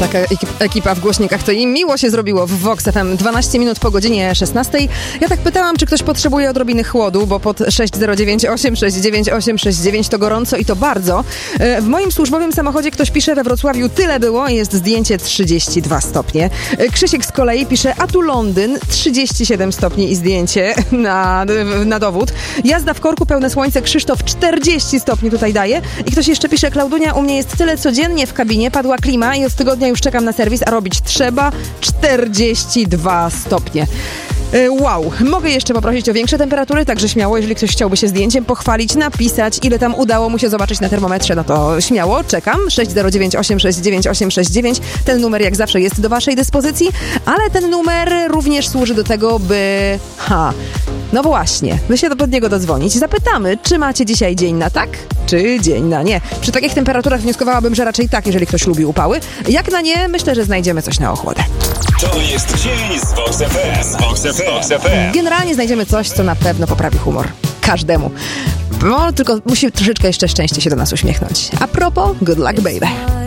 Taka ekipa w głośnikach, to im miło się zrobiło w Vox FM. 12 minut po godzinie 16. Ja tak pytałam, czy ktoś potrzebuje odrobiny chłodu, bo pod 609 869 869 to gorąco i to bardzo. W moim służbowym samochodzie ktoś pisze, we Wrocławiu tyle było i jest zdjęcie 32 stopnie. Krzysiek z kolei pisze, a tu Londyn 37 stopni i zdjęcie na dowód. Jazda w korku, pełne słońce, Krzysztof 40 stopni tutaj daje. I ktoś jeszcze pisze, Klaudunia, u mnie jest tyle codziennie w kabinie, padła klima i od tygodnia już czekam na serwis, a robić trzeba 42 stopnie. Wow, mogę jeszcze poprosić o większe temperatury, także śmiało, jeżeli ktoś chciałby się zdjęciem pochwalić, napisać, ile tam udało mu się zobaczyć na termometrze, no to śmiało, czekam. 609 869 869, ten numer jak zawsze jest do waszej dyspozycji, ale ten numer również służy do tego, by... No właśnie, by się pod niego dodzwonić. Zapytamy, czy macie dzisiaj dzień na tak, czy dzień na nie. Przy takich temperaturach wnioskowałabym, że raczej tak, jeżeli ktoś lubi upały. Jak na nie, myślę, że znajdziemy coś na ochłodę. To jest dzień z Vox FM. Vox FM. Generalnie znajdziemy coś, co na pewno poprawi humor. Każdemu. No, tylko musi troszeczkę jeszcze szczęście się do nas uśmiechnąć. A propos, good luck, baby.